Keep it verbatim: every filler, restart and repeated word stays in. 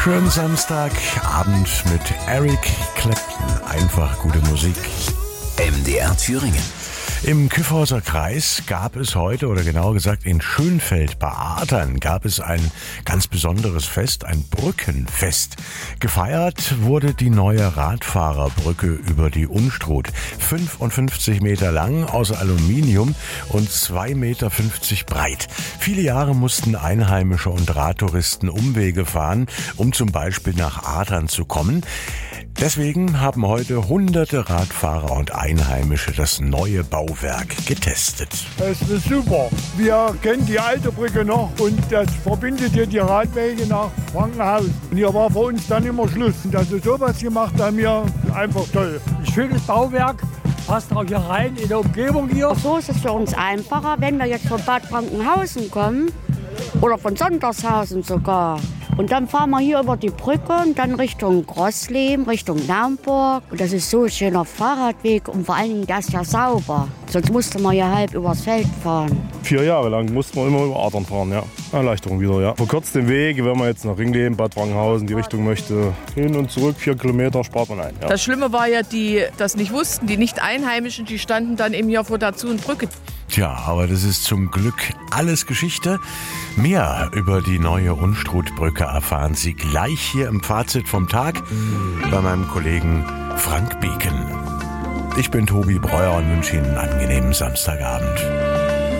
Schönen Samstagabend mit Eric Clapton. Einfach gute Musik. M D R Thüringen. Im Kyffhäuser Kreis gab es heute, oder genauer gesagt in Schönfeld bei Adern, gab es ein ganz besonderes Fest, ein Brückenfest. Gefeiert wurde die neue Radfahrerbrücke über die Unstrut. fünfundfünfzig Meter lang, aus Aluminium und zwei Meter fünfzig breit. Viele Jahre mussten Einheimische und Radtouristen Umwege fahren, um zum Beispiel nach Adern zu kommen. Deswegen haben heute hunderte Radfahrer und Einheimische das neue Bauwerk getestet. Es ist super. Wir kennen die alte Brücke noch und das verbindet hier die Radwege nach Frankenhausen. Und hier war für uns dann immer Schluss. Dass sie sowas gemacht haben, hier einfach toll. Ein schönes Bauwerk, passt auch hier rein in der Umgebung hier. So ist es für uns einfacher, wenn wir jetzt von Bad Frankenhausen kommen oder von Sondershausen sogar. Und dann fahren wir hier über die Brücke und dann Richtung Grossleben, Richtung Naumburg. Und das ist so ein schöner Fahrradweg und vor allen Dingen, der ist ja sauber. Sonst musste man ja halb übers Feld fahren. Vier Jahre lang mussten wir immer über Adern fahren, ja. Erleichterung wieder, ja. Verkürzt den Weg, wenn man jetzt nach Ringleben, Bad Frankenhausen, die Richtung möchte. Hin und zurück, vier Kilometer spart man ein. Ja. Das Schlimme war ja, die das nicht wussten, die Nicht-Einheimischen, die standen dann eben hier vor der Zu- und Brücke. Tja, aber das ist zum Glück alles Geschichte. Mehr über die neue Unstrutbrücke erfahren Sie gleich hier im Fazit vom Tag bei meinem Kollegen Frank Bieken. Ich bin Tobi Breuer und wünsche Ihnen einen angenehmen Samstagabend.